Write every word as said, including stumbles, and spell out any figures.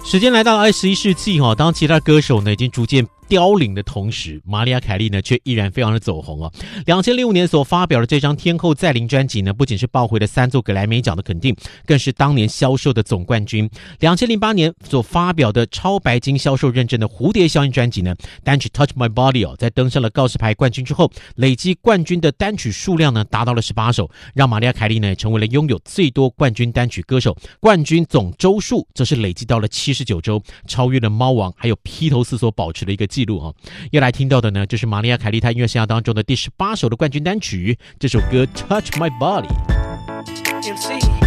时间来到了二十一世纪哈，当其他歌手呢已经逐渐凋零的同时，玛丽亚凯莉呢却依然非常的走红哦。二零零五年所发表的这张《天后再临》专辑呢，不仅是抱回了三座格莱美奖的肯定，更是当年销售的总冠军。二零零八年所发表的超白金销售认证的蝴蝶效应专辑呢，单曲《Touch My Body》哦，在登上了告示牌冠军之后，累积冠军的单曲数量呢达到了十八首，让玛丽亚凯莉呢成为了拥有最多冠军单曲歌手，冠军总周数则是累积到了七十九周，超越了猫王还有披头士所保持的一个记录哦。要来听到的呢，就是玛丽亚凯莉她音乐生涯当中的第十八首的冠军单曲，这首歌《Touch My Body》。